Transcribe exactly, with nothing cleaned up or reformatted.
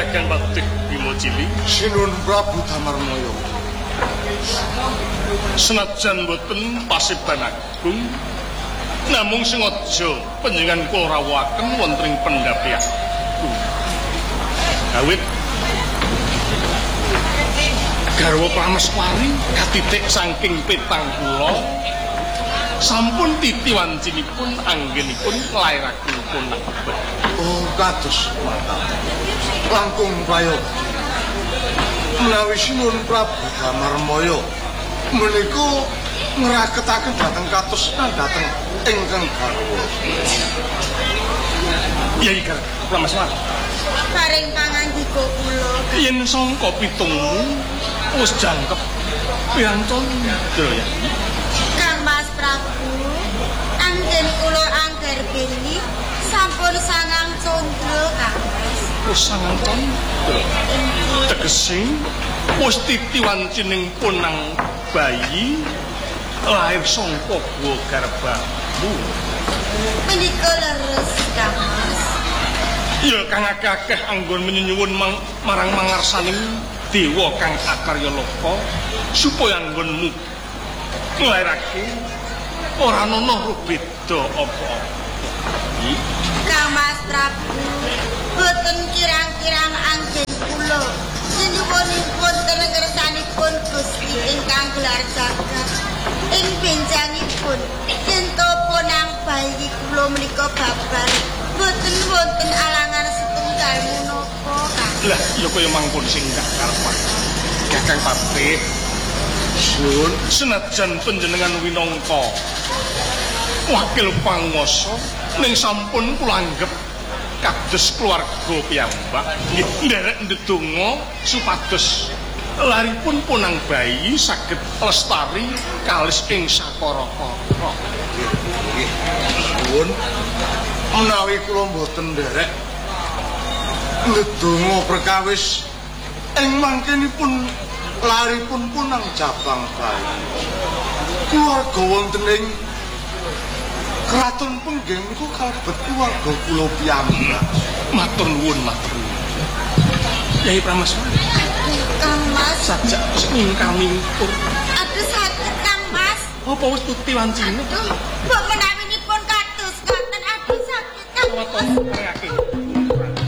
Kakang Patih Bima Cili. Sinuwun Prabu Damarmaya. Senajan boten Paseban Agung, namung sengaja panjenengan kula rawuhaken wonten ing pendhapian. Awit garwa Prameswari katitik saking petang kula sampun titi wancinipun anggenipun nglairaken punang. Oh, kados mantap. Langkung prayoga. Menawi sinuwun Prabu Damarmaya menika ngraketaken dhateng kados dhateng ingkang garwa. Yai Gar Prameswari. Paring pangandika kula. Yen sangka pitungmu wis jangkep piantun Draya. Kang Mas Prabu, anggen kula angger beni sampun sangang condro Kang Mas. Wis sangang condro. Tegese wis titi wancining punang bayi lahir sangka guwa garbamu. Menika leres Kang Mas. Ya kang akeh anggon menyuwun marang mangarsaning dewa kang akarya loka supaya anggonmu nglairake ora ana beda apa-apa. Kang Mas Prabu, boten kirang-kirang anggen kula sinuwunipun ten ngersanipun Gusti ingkang gelar jagat ing benjangipun ento ponang bayi kula menika babar boten wonten alangan setunggal menapa Kang. Lah ya kaya mangkon sing karepan. Kakang Patih Sun senajan panjenengan winangka wakil panguwasa ning sampun kula anggep kados keluarga piyambak nggih nderek ndedonga supados laripun punang bayi saged lestari kalis ing sakara-kara. nggih. Sun menawi kula mboten nderek ndedonga perkawis ing mangkenipun laripun punang jabang bayi. Keluarga wonten ing Kraton Pengging niku kalebet keluarga kula piyambak. Matur nuwun, matur nuwun. Yai Prameswari. Kang Mas. Sajak mingkang-mingkur. Aduh sakit Kang Mas. Apa wis tuti wancine? Aduh, mbok menawinipun kados ngoten aduh sakit Kang Mas.